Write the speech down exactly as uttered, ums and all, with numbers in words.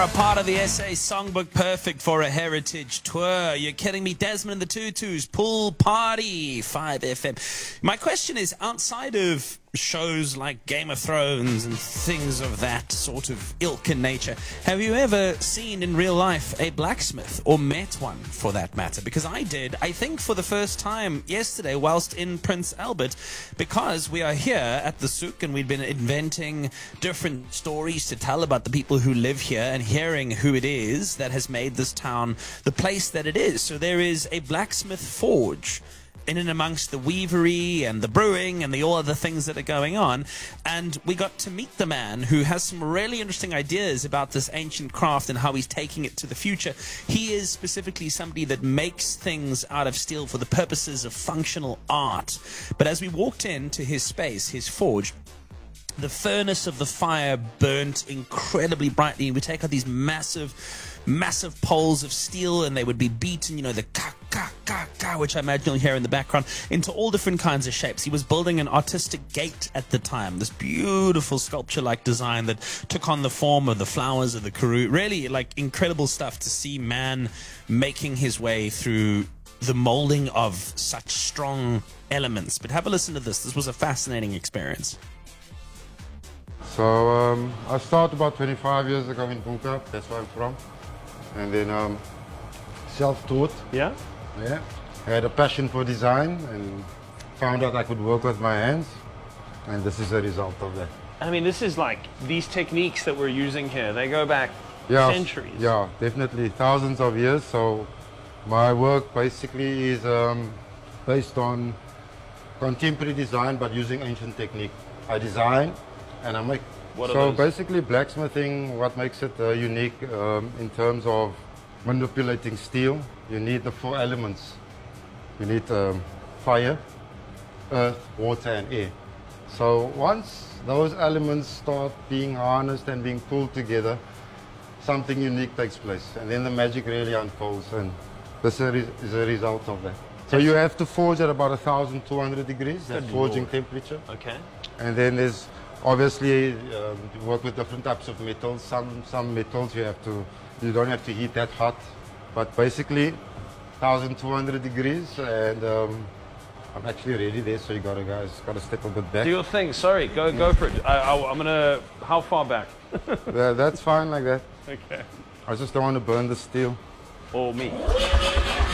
A part of the S A Songbook, perfect for a heritage tour. You're kidding me? Desmond and the Tutus, Pool Party, five F M. My question is, outside of shows like Game of Thrones and things of that sort of ilk and nature, have you ever seen in real life a blacksmith, or met one for that matter? Because I did, I think for the first time yesterday whilst in Prince Albert, because we are here at the souk and we've been inventing different stories to tell about the people who live here and hearing who it is that has made this town the place that it is. So there is a blacksmith forge in and amongst the weavery and the brewing and the all other things that are going on, and we got to meet the man who has some really interesting ideas about this ancient craft and how he's taking it to the future. He is specifically somebody that makes things out of steel for the purposes of functional art. But as we walked into his space, his forge, the furnace of the fire burnt incredibly brightly. We take out these massive, massive poles of steel, and they would be beaten, you know, the ka, ka, ka, ka, which I imagine you'll hear in the background, into all different kinds of shapes. He was building an artistic gate at the time, this beautiful sculpture-like design that took on the form of the flowers of the Karoo. Really, like, incredible stuff to see man making his way through the molding of such strong elements. But have a listen to this. This was a fascinating experience. So um, I started about twenty-five years ago in Bunka, that's where I'm from. And then um, self-taught. Yeah? Yeah. I had a passion for design and found out I could work with my hands. And this is a result of that. I mean, this is like, these techniques that we're using here, they go back yeah, centuries. Yeah, definitely thousands of years. So my work basically is um, based on contemporary design but using ancient technique. I design and I make. What are so those? basically blacksmithing, what makes it uh, unique um, in terms of manipulating steel, you need the four elements. You need um, fire, earth, water and air. So once those elements start being harnessed and being pulled together, something unique takes place, and then the magic really unfolds, and this is a result of that. So you have to forge at about one thousand two hundred degrees, that's forging temperature. Okay. And then there's obviously um, you work with different types of metals. Some some metals you have to, you don't have to heat that hot, but basically one thousand two hundred degrees, and um, I'm actually ready there. So you gotta guys gotta step a bit back. Do your thing. Sorry, go go for it. I, I, I'm gonna. How far back? that, that's fine like that. Okay. I just don't want to burn the steel. Or me.